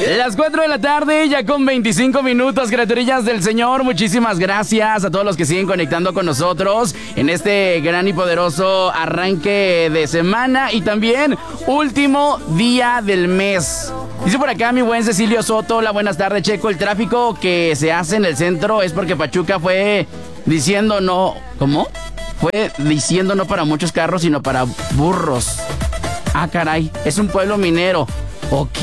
Las 4 de la tarde, ya con 25 minutos, criaturillas del Señor. Muchísimas gracias a todos los que siguen conectando con nosotros en este gran y poderoso arranque de semana y también último día del mes. Dice por acá mi buen Cecilio Soto, hola, buenas tardes, Checo. El tráfico que se hace en el centro es porque Pachuca fue diciendo no. ¿Cómo? Fue diciendo no para muchos carros, sino para burros. Ah, caray, es un pueblo minero. Ok.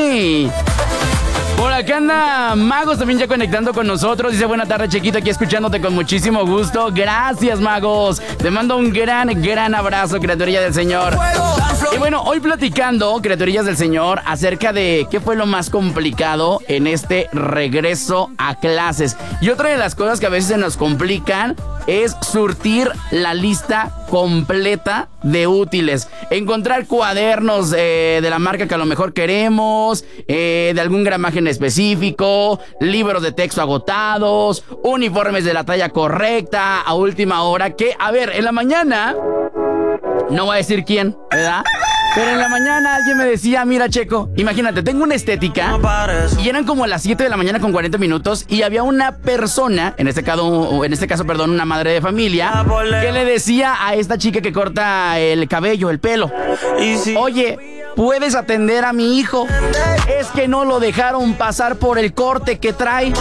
Por acá anda Magos también ya conectando con nosotros. Dice, buena tarde, Chequito, aquí escuchándote con muchísimo gusto. Gracias, Magos. Te mando un gran abrazo, criaturilla del Señor. Y bueno, hoy platicando, criaturillas del Señor, acerca de qué fue lo más complicado en este regreso a clases. Y otra de las cosas que a veces se nos complican es surtir la lista completa de útiles. Encontrar cuadernos de la marca que a lo mejor queremos, de algún gramaje en específico, libros de texto agotados, uniformes de la talla correcta a última hora. Que, a ver, en la mañana, no voy a decir quién, ¿verdad? Pero en la mañana alguien me decía, mira, Checo, imagínate, tengo una estética y eran como las 7 de la mañana con 40 minutos y había una persona, en este caso, una madre de familia, que le decía a esta chica que corta el cabello, el pelo, oye, ¿puedes atender a mi hijo? Es que no lo dejaron pasar por el corte que trae.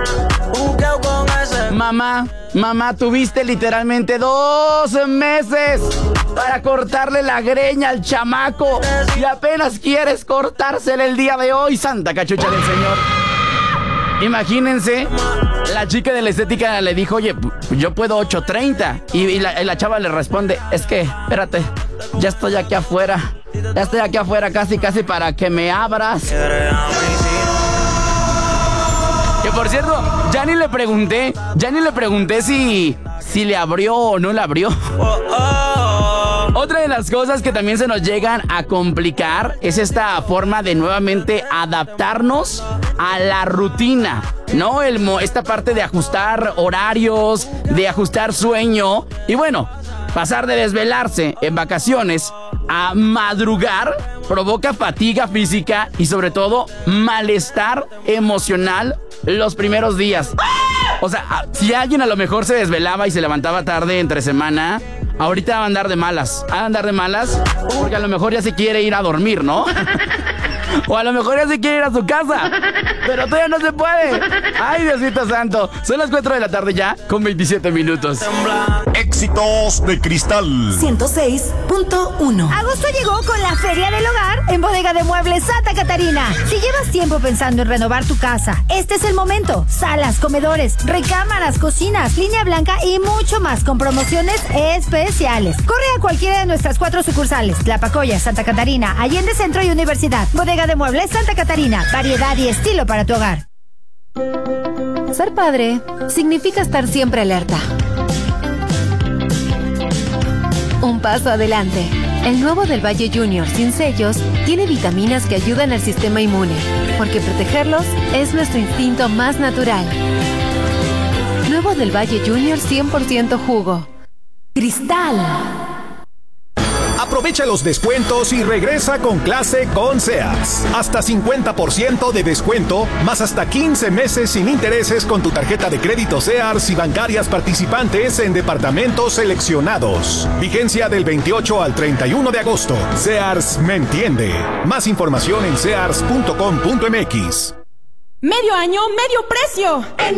Mamá, tuviste literalmente 2 meses para cortarle la greña al chamaco y apenas quieres cortársela el día de hoy, santa cachucha del Señor. Imagínense, la chica de la estética le dijo, oye, yo puedo 8:30 y la chava le responde, es que, espérate, ya estoy aquí afuera casi para que me abras. Que por cierto, ya ni le pregunté si le abrió o no le abrió. Otra de las cosas que también se nos llegan a complicar es esta forma de nuevamente adaptarnos a la rutina, ¿no? Esta parte de ajustar horarios, de ajustar sueño y bueno, pasar de desvelarse en vacaciones a madrugar provoca fatiga física y sobre todo malestar emocional los primeros días. O sea, si alguien a lo mejor se desvelaba y se levantaba tarde entre semana, ahorita va a andar de malas. Porque a lo mejor ya se quiere ir a dormir, ¿no? O a lo mejor ya se quiere ir a su casa, pero todavía no se puede. Ay, Diosito santo. Son las 4 de la tarde ya, con 27 minutos. Éxitos de Cristal 106.1. Agosto llegó con la Feria del Hogar en Bodega de Muebles Santa Catarina. Si llevas tiempo pensando en renovar tu casa, este es el momento. Salas, comedores, recámaras, cocinas, línea blanca y mucho más con promociones especiales. Corre a cualquiera de nuestras 4 sucursales: Tlapacoya, Santa Catarina, Allende Centro y Universidad. Bodega de Muebles Santa Catarina, variedad y estilo para tu hogar. Ser padre significa estar siempre alerta. Un paso adelante. El nuevo del Valle Junior sin sellos tiene vitaminas que ayudan al sistema inmune, porque protegerlos es nuestro instinto más natural. Nuevo del Valle Junior 100% jugo. Cristal. Aprovecha los descuentos y regresa con clase con Sears. Hasta 50% de descuento, más hasta 15 meses sin intereses con tu tarjeta de crédito Sears y bancarias participantes en departamentos seleccionados. Vigencia del 28 al 31 de agosto. Sears me entiende. Más información en sears.com.mx. Medio año, medio precio.